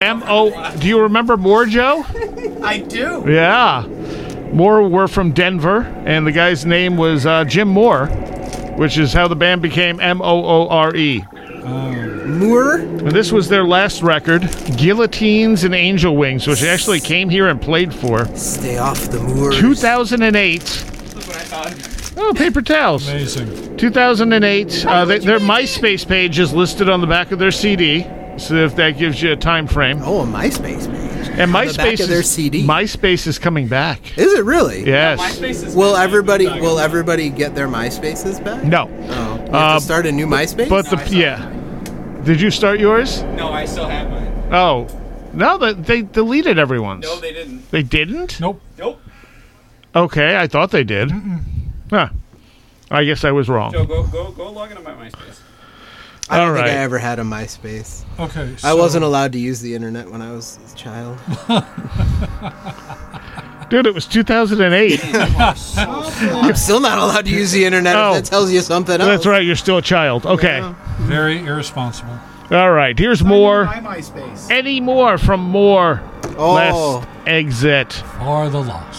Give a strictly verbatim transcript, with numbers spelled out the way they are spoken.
M O. Do you remember Moore, Joe? I do. Yeah. Moore were from Denver, and the guy's name was uh, Jim Moore, which is how the band became M O O R E. Moore? And this was their last record, Guillotines and Angel Wings, which actually came here and played for. Stay off the moors. two thousand eight. Look what I found. Oh, paper towels. Amazing. two thousand eight. Uh, they, their MySpace page is listed on the back of their C D, so if that gives you a time frame. Oh, a MySpace page. And On MySpace the back of is, their C D. MySpace is coming back. Is it really? Yes. MySpace is Will good. everybody Back. will everybody get their MySpaces back? No. Oh, you have Uh, to start a new MySpace? But No, I the saw yeah. Did you start yours? No, I still have mine. Oh. No, that they deleted everyone's. No, they didn't. They didn't? Nope. Nope. Okay, I thought they did. Huh. I guess I was wrong. Joe, go go go log into my MySpace. I don't All think right. I ever had a MySpace. Okay. I so- wasn't allowed to use the internet when I was a child. Dude, it was two thousand eight. I'm still not allowed to use the internet Oh. if that tells you something else. That's right, you're still a child. Okay. Yeah. Very irresponsible. All right, here's more. My MySpace. Any more from more Oh. Last Exit. For the lost.